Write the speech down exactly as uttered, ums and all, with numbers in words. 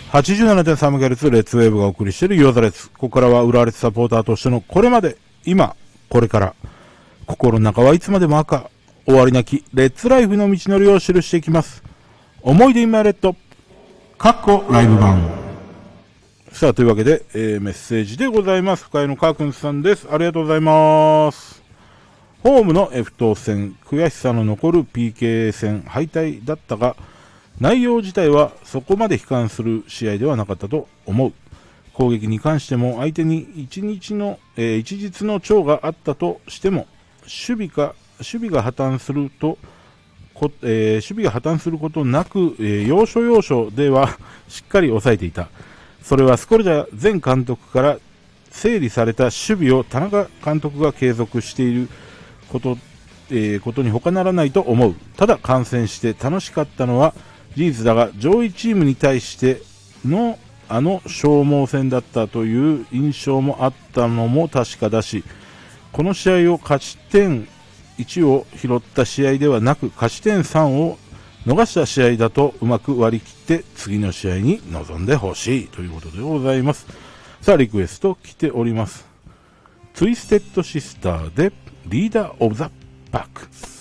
はちじゅうななてんさんメガヘルツ レッツウェーブがお送りしているユアザレッツ。ここからは浦和レッツサポーターとしてのこれまで、今、これから、心の中はいつまでも赤、終わりなきレッツライフの道のりを記していきます。思い出インマイレッド、かっこライブ版。さあ、というわけで、えー、メッセージでございます。深谷のカークンさんです。ありがとうございます。ホームの F 等戦、悔しさの残る ピーケー 戦敗退だったが、内容自体はそこまで悲観する試合ではなかったと思う。攻撃に関しても相手に一日の、えー、一日の長があったとしても、守備か、守備が破綻すると、こえー、守備が破綻することなく、えー、要所要所ではしっかり抑えていた。それはスコルジャ前監督から整理された守備を田中監督が継続していること、えー、ことに他ならないと思う。ただ観戦して楽しかったのは事実だが、上位チームに対してのあの消耗戦だったという印象もあったのも確かだし、この試合を勝ち点いちを拾った試合ではなく、勝ち点さんを逃した試合だとうまく割り切って次の試合に臨んでほしいということでございます。さあ、リクエスト来ております。ツイステッドシスターでリーダーオブザバック。